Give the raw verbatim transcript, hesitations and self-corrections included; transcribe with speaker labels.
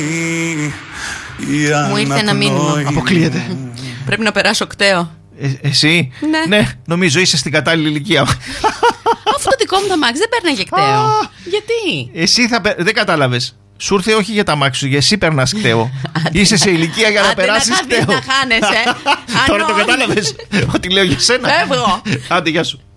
Speaker 1: Μου ήρθε ένα μήνυμα.
Speaker 2: Αποκλείεται.
Speaker 1: Πρέπει να περάσω κταίο.
Speaker 2: Ε, εσύ?
Speaker 1: Ναι.
Speaker 2: Ναι, νομίζω είσαι στην κατάλληλη ηλικία.
Speaker 1: Αυτό το δικό μου το αμάξι δεν παίρναγε κταίο. Γιατί?
Speaker 2: Εσύ θα πε... δεν κατάλαβες. Σου ήρθε όχι για τα αμάξι σου, για εσύ περνάς κταίο. Είσαι σε ηλικία για να περάσεις κταίο.
Speaker 1: Να χάνεσαι.
Speaker 2: Τώρα το κατάλαβες ότι λέω για σένα.
Speaker 1: Φεύγω.
Speaker 2: Άντε, γεια σου.